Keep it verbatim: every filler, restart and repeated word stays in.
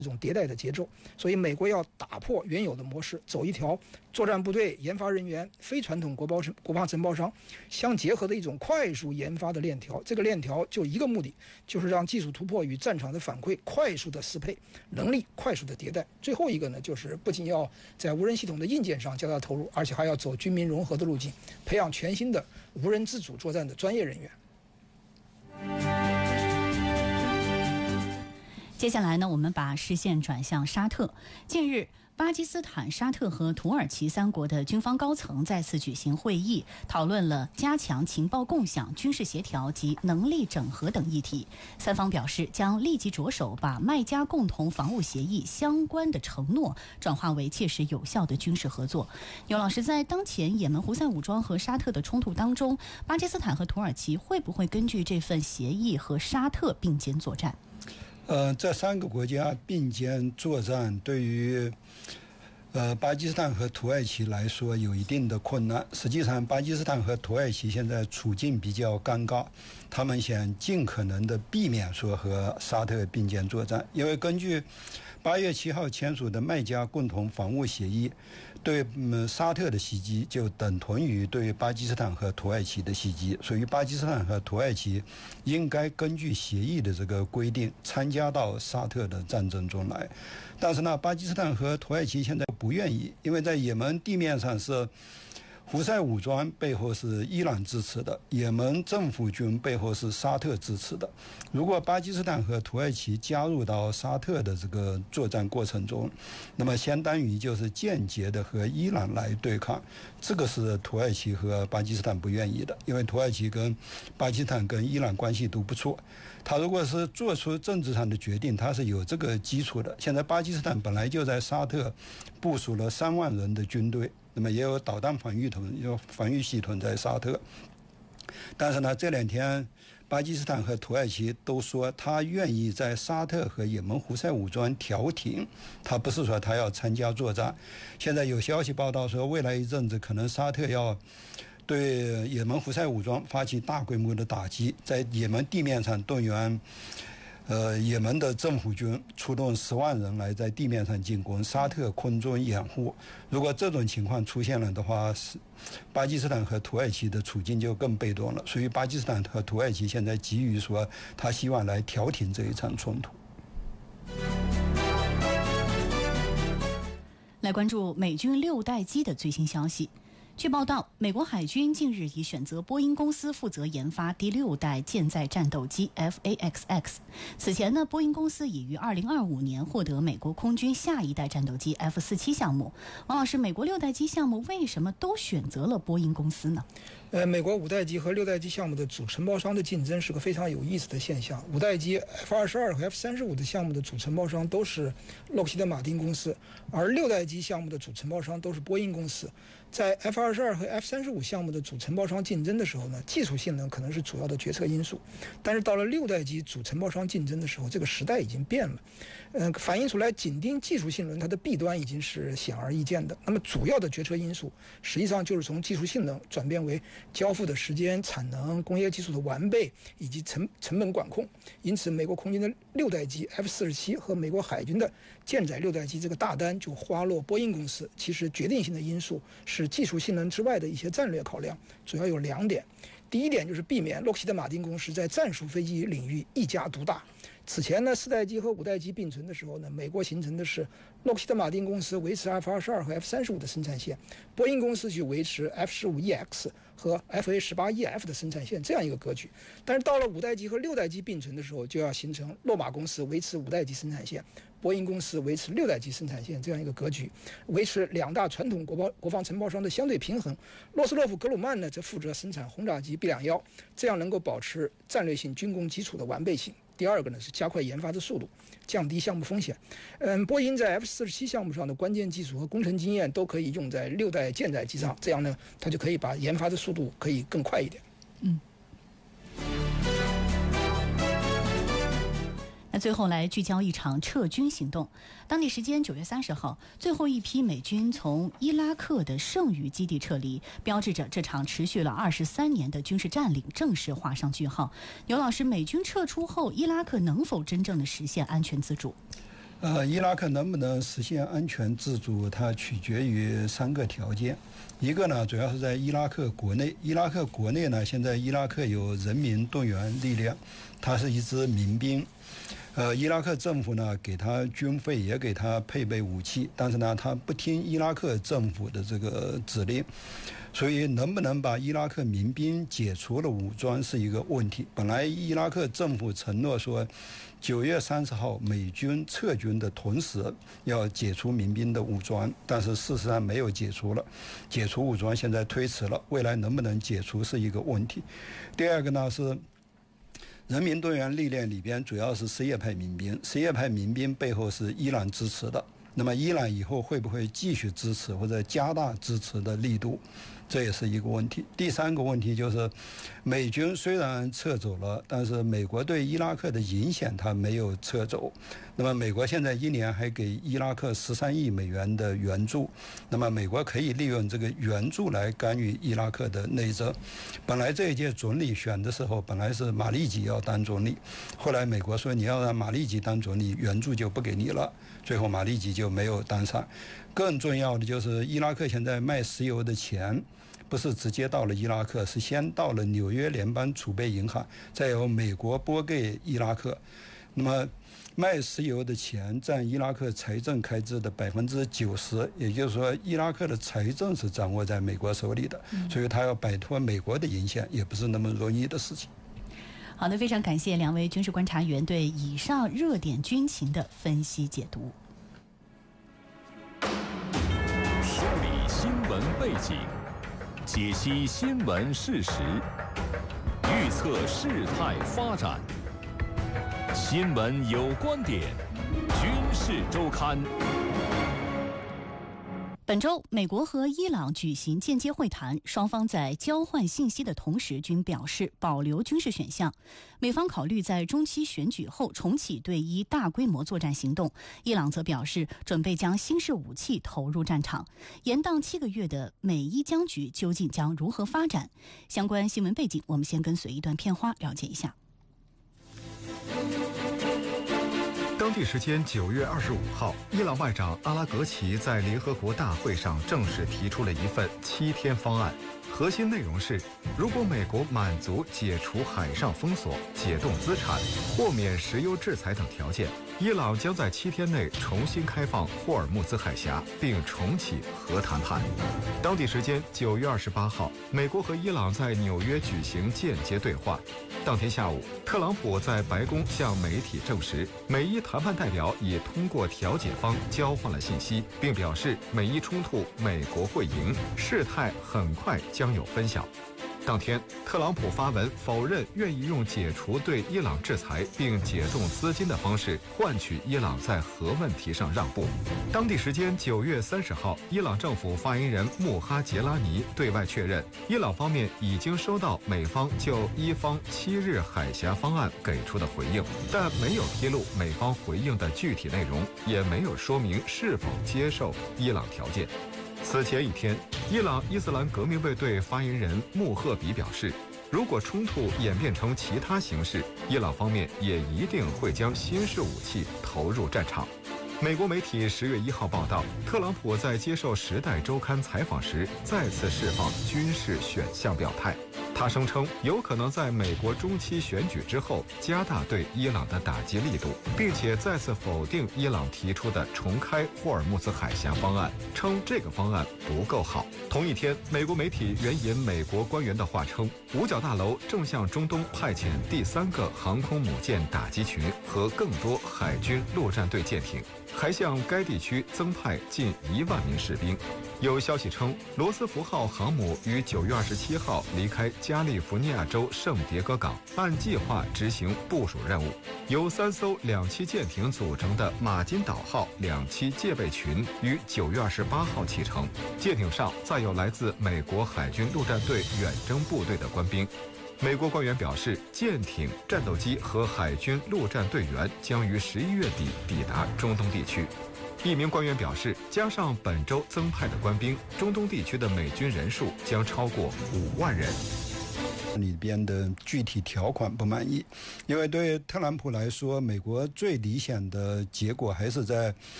这种迭代的节奏，所以美国要打破原有的模式，走一条作战部队、研发人员、非传统国包国防承包商相结合的一种快速研发的链条。这个链条就一个目的，就是让技术突破与战场的反馈快速的适配，能力快速的迭代。最后一个呢，就是不仅要在无人系统的硬件上加大投入，而且还要走军民融合的路径，培养全新的无人自主作战的专业人员。 接下来呢，我们把视线转向沙特。近日，巴基斯坦、沙特和土耳其三国的军方高层再次举行会议，讨论了加强情报共享、军事协调及能力整合等议题。三方表示将立即着手把麦加共同防务协议相关的承诺转化为切实有效的军事合作。牛老师，在当前也门胡塞武装和沙特的冲突当中，巴基斯坦和土耳其会不会根据这份协议和沙特并肩作战？ 呃，这三个国家并肩作战，对于呃巴基斯坦和土耳其来说有一定的困难。实际上，巴基斯坦和土耳其现在处境比较尴尬，他们想尽可能的避免说和沙特并肩作战，因为根据八月七号签署的麦加共同防务协议，对嗯沙特的袭击就等同于对巴基斯坦和土耳其的袭击，所以巴基斯坦和土耳其应该根据协议的这个规定参加到沙特的战争中来。但是呢，巴基斯坦和土耳其现在不愿意，因为在也门地面上是胡塞武装背后是伊朗支持的，也门政府军背后是沙特支持的。如果巴基斯坦和土耳其加入到沙特的这个作战过程中，那么相当于就是间接的和伊朗来对抗，这个是土耳其和巴基斯坦不愿意的，因为土耳其跟巴基斯坦跟伊朗关系都不错，他如果是做出政治上的决定，他是有这个基础的。现在巴基斯坦本来就在沙特部署了三万人的军队，那么也有导弹防御统有防御系统在沙特，但是呢，这两天巴基斯坦和土耳其都说他愿意在沙特和也门胡塞武装调停，他不是说他要参加作战。现在有消息报道说，未来一阵子可能沙特要对也门胡塞武装发起大规模的打击，在也门地面上动员呃，也门的政府军出动十万人来在地面上进攻，沙特空中掩护。如果这种情况出现了的话，是巴基斯坦和土耳其的处境就更被动了。所以巴基斯坦和土耳其现在急于说，他希望来调停这一场冲突。 来关注美军六代机的最新消息。据报道，美国海军近日已选择波音公司负责研发第六代舰载战斗机 F A X X。此前呢，波音公司已于二零二五年获得美国空军下一代战斗机 F 四十七 项目。王老师，美国六代机项目为什么都选择了波音公司呢？ 呃，美国五代机和六代机项目的主承包商的竞争是个非常有意思的现象。五代机 F 二十二 和 F 三十五 的项目的主承包商都是洛克希德马丁公司，而六代机项目的主承包商都是波音公司。在 F 二十二 和 F 三十五 项目的主承包商竞争的时候呢，技术性能可能是主要的决策因素。但是到了六代机主承包商竞争的时候，这个时代已经变了，呃，反映出来紧盯技术性能它的弊端已经是显而易见的。那么主要的决策因素实际上就是从技术性能转变为交付的时间、产能、工业技术的完备以及成成本管控。因此，美国空军的六代机 F 四十七 和美国海军的舰载六代机这个大单就花落波音公司。其实决定性的因素是技术性能之外的一些战略考量，主要有两点。第一点就是避免洛克希德马丁公司在战术飞机领域一家独大。此前呢，四代机和五代机并存的时候呢，美国形成的是洛克希德马丁公司维持 F 二十二 和 F 三十五 的生产线，波音公司去维持 F 十五 E X 和 F A 十八 E F 的生产线，这样一个格局。但是到了五代机和六代机并存的时候，就要形成洛马公司维持五代机生产线，波音公司维持六代机生产线这样一个格局，维持两大传统国包国防承包商的相对平衡。洛斯洛夫格鲁曼呢，则负责生产轰炸机 B 两一，这样能够保持战略性军工基础的完备性。第二个呢是加快研发的速度，降低项目风险。嗯，波音在 F 四十七 项目上的关键技术和工程经验都可以用在六代舰载机上，这样呢，它就可以把研发的速度可以更快一点。 嗯。那最后来聚焦一场撤军行动。当地时间九月三十号，最后一批美军从伊拉克的剩余基地撤离，标志着这场持续了二十三年的军事占领正式画上句号。牛老师，美军撤出后，伊拉克能否真正的实现安全自主？ 呃，伊拉克能不能实现安全自主，它取决于三个条件。一个呢，主要是在伊拉克国内。伊拉克国内呢，现在伊拉克有人民动员力量，它是一支民兵。呃，伊拉克政府呢，给他军费，也给他配备武器，但是呢，他不听伊拉克政府的这个指令。所以能不能把伊拉克民兵解除了武装是一个问题。本来伊拉克政府承诺说，九月三十号美军撤军的同时要解除民兵的武装，但是事实上没有解除了，解除武装现在推迟了，未来能不能解除是一个问题。第二个呢是人民动员力量里边主要是什叶派民兵，什叶派民兵背后是伊朗支持的，那么伊朗以后会不会继续支持或者加大支持的力度，这也是一个问题。第三个问题就是，美军虽然撤走了，但是美国对伊拉克的影响它没有撤走。那么美国现在一年还给伊拉克十三亿美元的援助，那么美国可以利用这个援助来干预伊拉克的内政。本来这一届总理选的时候，本来是马利基要当总理，后来美国说你要让马利基当总理，援助就不给你了，最后马利基就没有当上。更重要的就是伊拉克现在卖石油的钱不是直接到了伊拉克，是先到了纽约联邦储备银行，再由美国拨给伊拉克。那么卖石油的钱占伊拉克财政开支的百分之九十，也就是说伊拉克的财政是掌握在美国手里的，所以他要摆脱美国的影响也不是那么容易的事情。 好的，非常感谢两位军事观察员对以上热点军情的分析解读。 梳理新闻背景，解析新闻事实，预测事态发展。新闻有观点，军事周刊。 本周，美国和伊朗举行间接会谈，双方在交换信息的同时均表示保留军事选项。美方考虑在中期选举后重启对伊大规模作战行动，伊朗则表示准备将新式武器投入战场。延宕七个月的美伊僵局究竟将如何发展？相关新闻背景，我们先跟随一段片花了解一下。 当地时间九月二十五号，伊朗外长阿拉格齐在联合国大会上正式提出了一份七天方案。核心内容是，如果美国满足解除海上封锁、解冻资产、豁免石油制裁等条件，伊朗将在七天内重新开放霍尔木兹海峡，并重启核谈判。当地时间九月二十八号，美国和伊朗在纽约举行间接对话。当天下午，特朗普在白宫向媒体证实，美伊谈判代表已通过调解方交换了信息，并表示美伊冲突美国会赢，事态很快将有分晓。当天，特朗普发文否认愿意用解除对伊朗制裁并解冻资金的方式换取伊朗在核问题上让步。当地时间九月三十号，伊朗政府发言人穆哈杰拉尼对外确认，伊朗方面已经收到美方就伊方七日海峡方案给出的回应，但没有披露美方回应的具体内容，也没有说明是否接受伊朗条件。此前一天，伊朗伊斯兰革命卫队发言人穆赫比表示，如果冲突演变成其他形式，伊朗方面也一定会将新式武器投入战场。美国媒体十月一号报道，特朗普在接受《时代周刊》采访时再次释放军事选项表态。他声称有可能在美国中期选举之后加大对伊朗的打击力度，并且再次否定伊朗提出的重开霍尔木兹海峡方案，称这个方案不够好。同一天，美国媒体援引美国官员的话称，五角大楼正向中东派遣第三个航空母舰打击群和更多海军陆战队舰艇，还向该地区增派近一万名士兵。有消息称，罗斯福号航母于九月二十七号离开加利福尼亚州圣迭戈港，按计划执行部署任务。由三艘两栖舰艇组成的马金岛号两栖戒备群于九月二十八号启程，舰艇上载有来自美国海军陆战队远征部队的官兵。美国官员表示，舰艇、战斗机和海军陆战队员将于十一月底抵达中东地区。一名官员表示，加上本周增派的官兵，中东地区的美军人数将超过五万人。 里边的具体条款不满意，因为对特朗普来说，美国最理想的结果还是在